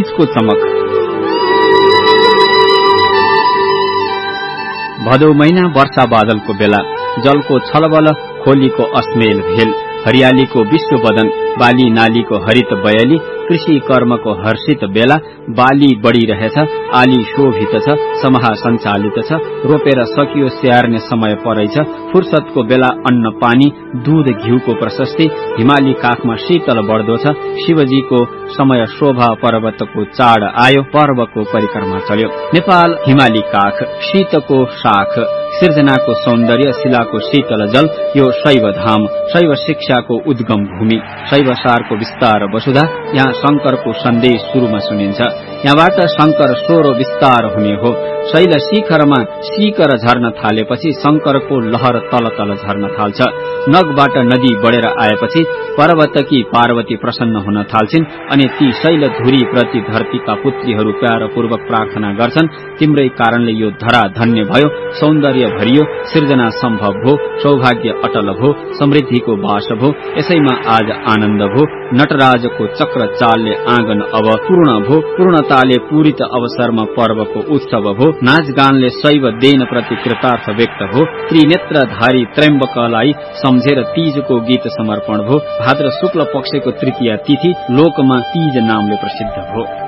तीजको चमक। भदौ महिना वर्षा बादलको बेला, जलको छलबल, खोलीको अस्मेल भेल, हरियालीको विश्व बदन, बाली नालीको हरित बयली, कृषि कर्मको हर्षित बेला, बाली बढ़िरहेछ, आली शोभित छ, समाह सञ्चालित छ, रोपेर सकियो स्याहार्ने समय परेछ, फुर्सदको बेला अन्न पानी, दूध घिउको प्रशस्ति, हिमाली काखमा शीतल बढ्दो छ, शिवजीको समय शोभा पर्वतको चाड आयो, पर्वको परिक्रमा चल्यो। नेपाल हिमाली काख, शीतको शाख, सिर्जनाको सौन्दर्य, शिलाको शीतल जल, यो शैव धाम, शैव शिक्षाको उद्गम भूमि, शैव सारको विस्तार वसुधा। यहाँ शंकरको सन्देश शुरूमा सुनिन्छ। यहाँबाट शंकर स्वर विस्तार हुने हो। शैल शिखरमा शिखर झर्न थालेपछि शंकरको लहर तल तल झर्न थाल्छ। नगबाट नदी बढेर आएपछि पर्वतकी पार्वती प्रसन्न हुन थाल्छिन् अनि ती शैल धुरी प्रति धरतीका पुत्रीहरू प्यारपूर्वक प्रार्थना गर्छन्, तिम्रै कारणले यो धरा धन्य भयो, सौन्दर्य भरियो, सृजना सम्भव भो, सौभाग्य अटल भो, समृद्धिको बास भो, यसैमा आज आनन्द भो। नटराजको चक्र चालले आँगन अब पूर्ण भो, पूर्णताले पूरित अवसरमा पर्वको उत्सव भो, नाचगानले शैव देन प्रति कृतार्थ व्यक्त भो, त्रिनेत्रधारी त्रयम्बकलाई सम्झेर तीजको गीत समर्पण भो। भाद्र शुक्ल पक्षको तृतीया तिथि लोकमा तीज नामले प्रसिद्ध भो।